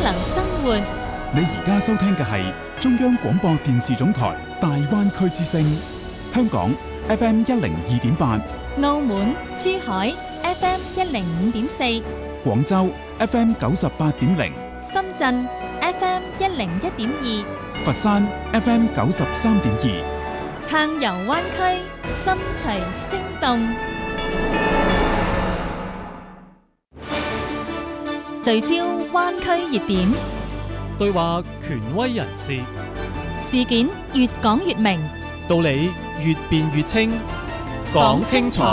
流生活。 你而家收聽嘅係中央廣播電視總台大灣區之聲，香港 FM 102.8， 澳門、珠海 FM 105.4， 廣州 FM 98.0， 深圳 FM 101.2， 佛山 FM 93.2， 撐遊灣區，心隨聲動。聚焦灣區熱點， 對話權威人士， 事件越講越明， 道理越辯越清，講清楚。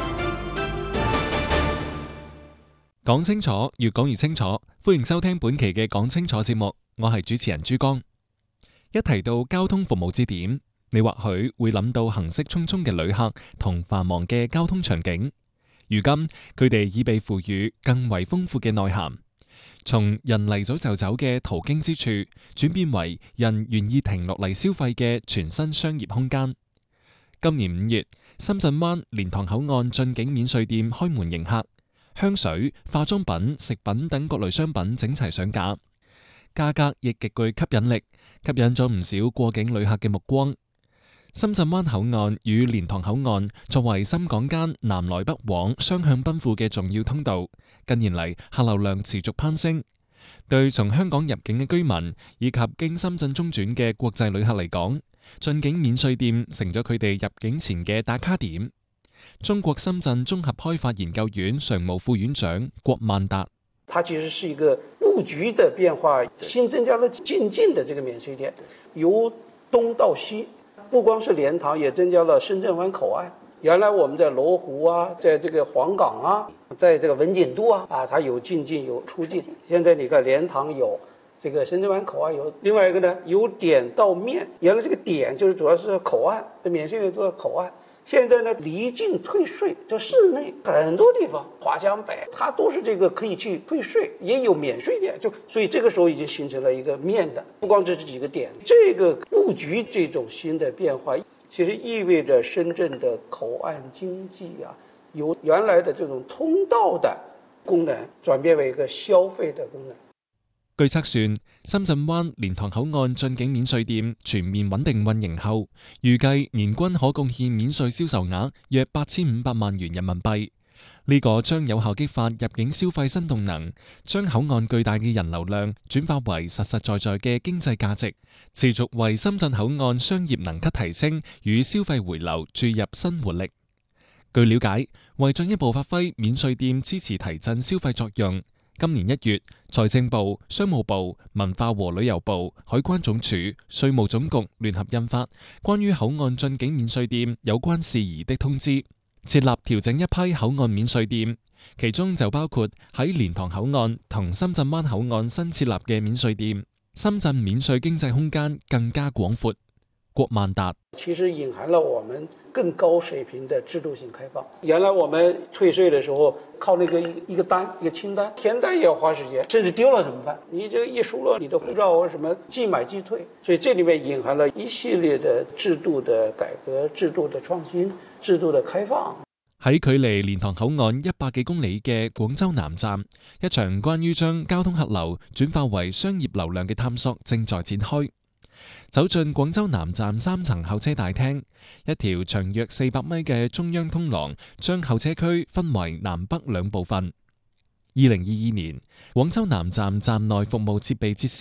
講清楚，越講越清楚。歡迎收聽本期嘅講清楚節目，我係主持人朱江。一提到交通服務節點，你或許會諗到行色匆匆嘅旅客同繁忙嘅交通場景。如今佢哋已被賦予更為豐富嘅內涵，從人嚟咗就走嘅途經之處，轉變為人願意停落嚟消費嘅全新商業空間。今年5月，深圳灣蓮塘口岸進境免稅店開門迎客，香水、化妝品、食品等各類商品整齊上架，價格亦極具吸引力，吸引咗唔少過境旅客嘅目光。深圳灣口岸與蓮塘口岸作為深港間南來北往雙向奔赴嘅重要通道，近年嚟客流量持續攀升。對從香港入境嘅居民以及經深圳中轉嘅國際旅客嚟講，進境免稅店成咗佢哋入境前嘅打卡點。中國深圳綜合開發研究院常務副院長郭萬達， 它其實是一個佈局的變化，新增加了進境的這個免稅店，由東到西。不光是蓮塘，也增加了深圳灣口岸。原來我們在羅湖啊，在這個黃崗啊，在這個文錦渡啊，它有進境有出境。現在你看蓮塘有，這個深圳灣口岸有，另外一個呢，由點到面。原來這個點就是主要是口岸，免稅店都在口岸。現在呢，離境退稅，就市內很多地方，華強北，它都是這個可以去退稅，也有免稅店，所以這個時候已經形成了一個面的，不光這幾個點，這個佈局這種新的變化，其實意味着深圳的口岸經濟啊，由原來的這種通道的功能轉變為一個消費的功能。 據測算，深圳灣蓮塘口岸進境免稅店全面穩定運營後，預計年均可貢獻免稅銷售額約8500萬元人民幣。呢個將有效激發入境消費新動能，將口岸巨大嘅人流量轉化為實實在在嘅經濟價值，持續為深圳口岸商業能級提升與消費回流注入新活力。據了解，為進一步發揮免稅店支持提振消費作用，今年1月，財政部、商務部、文化和旅遊部、海關總署、稅務總局聯合印發關於口岸進境免稅店有關事宜的通知，設立調整一批口岸免稅店，其中就包括喺蓮塘口岸同深圳灣口岸新設立嘅免稅店，深圳免稅經濟空間更加廣闊。郭萬達其實隱含了我們更高水平的制度性開放。原來我們退稅的時候靠那個一個單一個清單，填單也要花時間，甚至丟了怎麼辦？你這個一輸了你的護照或什麼即買即退，所以這裡面隱含了一系列的制度的改革、制度的創新、制度的開放。 喺距離蓮塘口岸100幾公里嘅廣州南站，一場關於將交通客流轉化為商業流量嘅探索正在展開。走進廣州南站3層候車大廳，一條長約400米嘅中央通廊將候車區分為南北兩部分。2022年，廣州南站站內服務設備設施